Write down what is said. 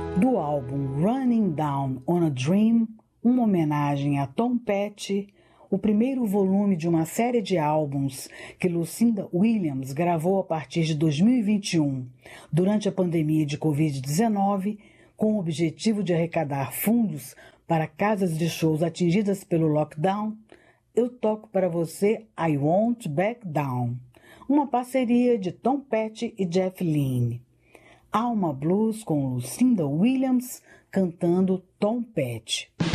Do álbum Running Down on a Dream, uma homenagem a Tom Petty, o primeiro volume de uma série de álbuns que Lucinda Williams gravou a partir de 2021, durante a pandemia de Covid-19, com o objetivo de arrecadar fundos para casas de shows atingidas pelo lockdown, eu toco para você I Won't Back Down, uma parceria de Tom Petty e Jeff Lynne. Alma Blues com Lucinda Williams cantando Tom Petty.